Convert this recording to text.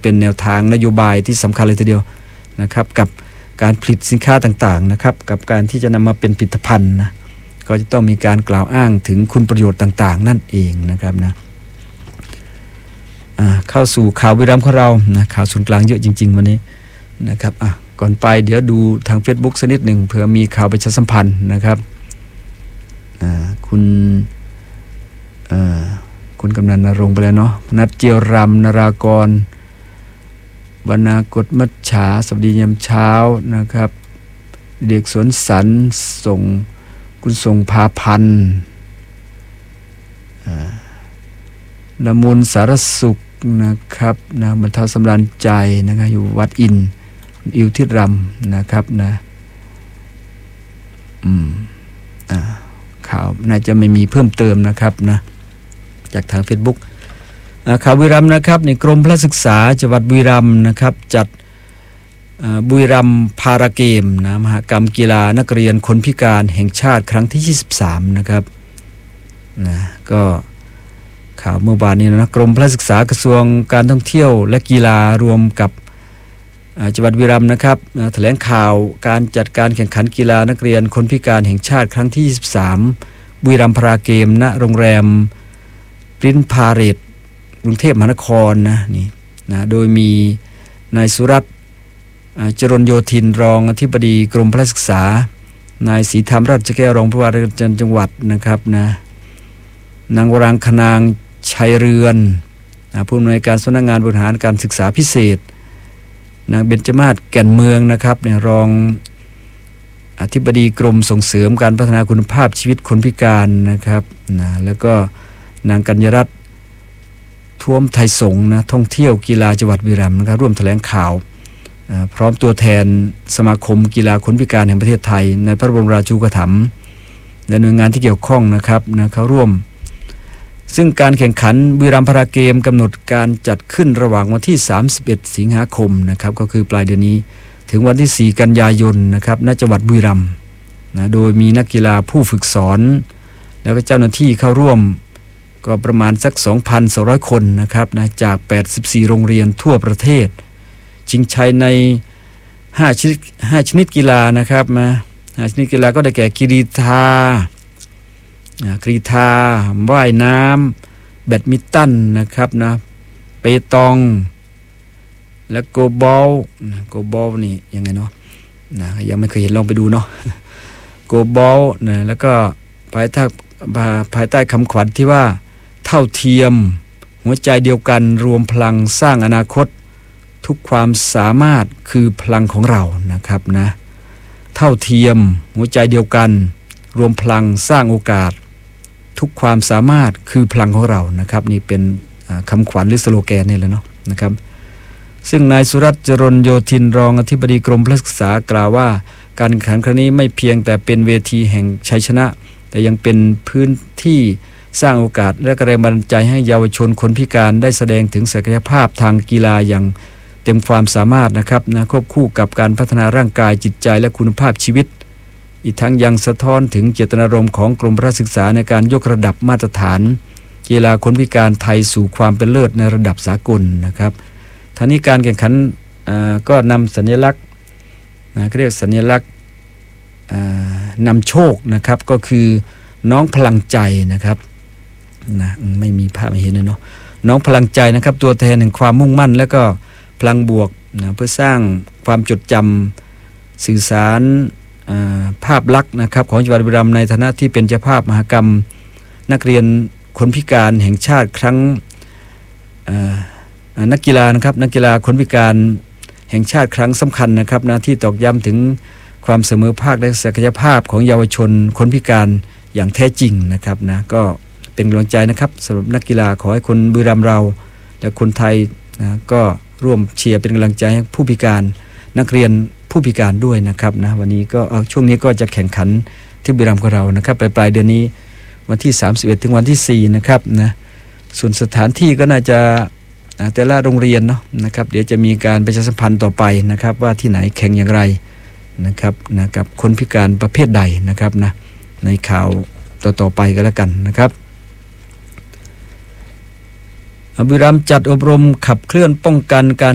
เป็นแนวทางนโยบายที่สำคัญเลยทีเดียวนะครับกับการผลิตสินค้าต่างๆนะครับกับการที่จะนำมาเป็นผลิตภัณฑ์นะก็จะต้องมีการกล่าวอ้างถึงคุณประโยชน์ต่างๆนั่นเองนะครับนะเข้าสู่ข่าวบุรีรัมย์ของเรานะข่าวศูนย์กลางเยอะจริงๆวันนี้นะครับก่อนไปเดี๋ยวดูทาง Facebook สักนิดหนึ่งเผื่อมีข่าวประชาสัมพันธ์นะครับคุณกำนันณรงค์ไปแล้วเนาะนัดเจียวรำนรากรบรรณากฎมัจฉาสวัสดียามเช้านะครับเด็กสวนสันส่งคุณส่งพาพันธ์ละมุนสารสุขนะครับนะบรรเทาสำราญใจนะครับอยู่วัดอินอิวทิศรำนะครับนะข่าวน่าจะไม่มีเพิ่มเติมนะครับนะจากทาง Facebook ข่าวบุรีรัมย์นะครับในกรมพระศึกษาจังหวัดบุรีรัมย์นะครับจัดบุรีรัมย์พาราเกมนะมหกรรมกีฬานักเรียนคนพิการแห่งชาติครั้งที่23นะครับนะก็ข่าวเมื่อวานนี้นะกรมพระศึกษากระทรวงการท่องเที่ยวและกีฬารวมกับจังหวัดบุรีรัมย์นะครับแถลงข่าวการจัดการแข่งขันกีฬานักเรียนคนพิการแห่งชาติครั้งที่23บุรีรัมย์พาราเกมณโรงแรมปริ้นพาเรตกรุงเทพมหานครนี่นะโดยมีนายสุรัตน์จรณโยธินรองอธิบดีกรมพระศึกษานายศรีธรรมราชแก้วรองผู้ว่าราชการจังหวัดนะครับนะนางวรางคนางชัยเรือนผู้อำนวยการสำนักงานบริหารการศึกษาพิเศษนางเบญจมาศแก่นเมืองนะครับเนี่ยรองอธิบดีกรมส่งเสริมการพัฒนาคุณภาพชีวิตคนพิการนะครับนะแล้วก็นางกัญญรัตน์ท้วมไทยสงฆ์นะท่องเที่ยวกีฬาจังหวัดบุรีรัมย์นะครับร่วมแถลงข่าวพร้อมตัวแทนสมาคมกีฬาคนพิการแห่งประเทศไทยในพระบรมราชูปถัมภ์และหน่วยงานที่เกี่ยวข้องนะครับนะเขาร่วมซึ่งการแข่งขันบุรีรัมย์พาราเกมกำหนดการจัดขึ้นระหว่างวันที่31สิงหาคมนะครับก็คือปลายเดือนนี้ถึงวันที่4กันยายนนะครับณจังหวัดบุรีรัมย์นะโดยมีนักกีฬาผู้ฝึกสอนแล้วก็เจ้าหน้าที่เข้าร่วมก็ประมาณสัก 2,200 คนนะครับนะจาก84โรงเรียนทั่วประเทศชิงชัยใน5ชนิดกีฬานะครับมา5ชนิดกีฬาก็ได้แก่กรีฑาว่ายน้ำแบดมินตันนะครับนะเปตองและโกบอลนี่ยังไงเนาะยังไม่เคยเห็นลองไปดูเนาะโกบอลนะแล้วก็ภายใต้คำขวัญที่ว่าเท่าเทียมหัวใจเดียวกันรวมพลังสร้างอนาคตทุกความสามารถคือพลังของเรานะครับนะเท่าเทียมหัวใจเดียวกันรวมพลังสร้างโอกาสทุกความสามารถคือพลังของเรานะครับนี่เป็นคำขวัญหรือสโลแกนนี่แหละเนาะนะครับซึ่งนายสุรัตน์จรณโยธินรองอธิบดีกรมพระศึกษากล่าวว่าการแข่งขันครั้งนี้ไม่เพียงแต่เป็นเวทีแห่งชัยชนะแต่ยังเป็นพื้นที่สร้างโอกาสและแรงบันดาลใจให้เยาวชนคนพิการได้แสดงถึงศักยภาพทางกีฬาอย่างเต็มความสามารถนะครับนะควบคู่กับการพัฒนาร่างกายจิตใจและคุณภาพชีวิตอีกทั้งยังสะท้อนถึงเจตนารมณ์ของกรมพระศึกษาในการยกระดับมาตรฐานกีฬาคนพิการไทยสู่ความเป็นเลิศในระดับสากลนะครับทั้งนี้การแข่งขันก็นำสัญลักษณ์เรียกสัญลักษณ์นำโชคนะครับก็คือน้องพลังใจนะครับนะไม่มีภาพให้เห็นเลยเนาะน้องพลังใจนะครับตัวแทนแห่งความมุ่งมั่นและก็พลังบวกนะเพื่อสร้างความจดจำสื่อสารภาพลักษณ์นะครับของจังหวัดบุรีรัมย์ในฐานะที่เป็นเจ้าภาพมหกรรมนักเรียนคนพิการแห่งชาติครั้งนักกีฬานะครับนักกีฬาคนพิการแห่งชาติครั้งสำคัญนะครับนะที่ตอกย้ำถึงความเสมอภาคและศักยภาพของเยาวชนคนพิการอย่างแท้จริงนะครับนะก็เป็นกำลังใจนะครับสำหรับนักกีฬาขอให้คนบุรีรัมย์เราและคนไทยนะก็ร่วมเชียร์เป็นกำลังใจให้ผู้พิการนักเรียนผู้พิการด้วยนะครับนะวันนี้ก็ช่วงนี้ก็จะแข่งขันที่บุรีรัมย์ของเรานะครับปลายเดือนนี้วันที่31ถึงวันที่4นะครับนะส่วนสถานที่ก็น่าจะแต่ละโรงเรียนเนาะนะครับเดี๋ยวจะมีการประชาสัมพันธ์ต่อไปนะครับว่าที่ไหนแข่งอย่างไรนะครับนะกับคนพิการประเภทใดนะครับนะในข่าวต่อไปก็แล้วกันนะครับบุรีรัมย์จัดอบรมขับเคลื่อนป้องกันการ